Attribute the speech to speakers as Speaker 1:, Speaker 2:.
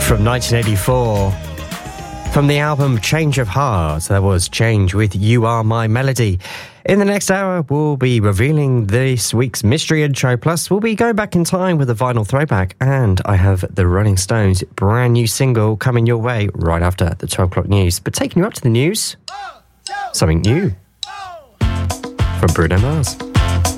Speaker 1: from 1984. From the album Change of Heart, that was Change with You Are My Melody. In the next hour, we'll be revealing this week's mystery intro, plus we'll be going back in time with a vinyl throwback, and I have the Rolling Stones' brand new single coming your way right after the 12 o'clock news. But taking you up to the news, something new from Bruno Mars.